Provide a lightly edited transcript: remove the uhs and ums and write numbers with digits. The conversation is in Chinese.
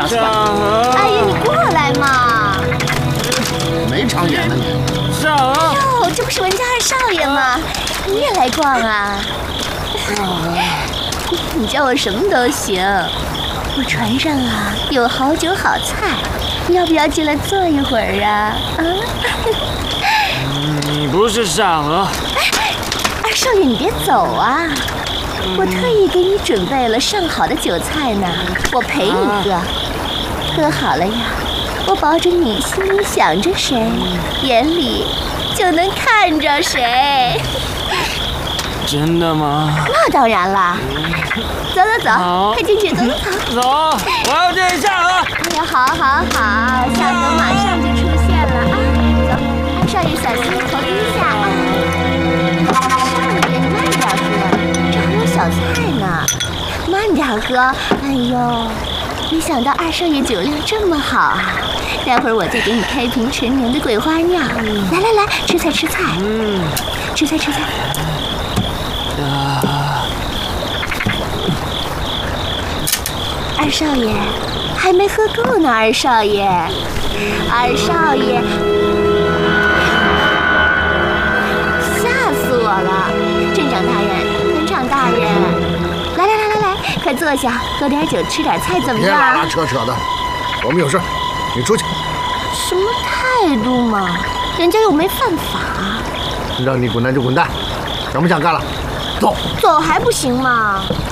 去吧。哎呀，你过来嘛！ 没长眼呢你。 上河。 哟，这不是文家二少爷吗？你也来逛啊？你叫我什么都行。我船上啊有好酒好菜，你要不要进来坐一会儿啊？啊？ 你不是上河。 二少爷，你别走啊！我特意给你准备了上好的酒菜呢，我陪你喝。喝好了呀，我保准你心里想着谁，眼里就能看着谁。 真的吗？ 那当然啦！走走走，快进去，走走走。 走，我要进下河。 哎呀，好，下河马上就出现了啊！走，二少爷小心头低下啊！少爷，你慢点喝，这还有小菜呢，慢点喝。哎呦，没想到二少爷酒量这么好啊！待会儿我再给你开瓶陈年的桂花酿。来，吃菜。吃菜。二少爷还没喝够呢，二少爷，吓死我了！镇长大人，团长大人，来，快坐下，喝点酒，吃点菜，怎么样？ 别拉拉扯扯的，我们有事，你出去。 什么态度嘛？人家又没犯法。 让你滚蛋就滚蛋，想不想干了？走还不行吗？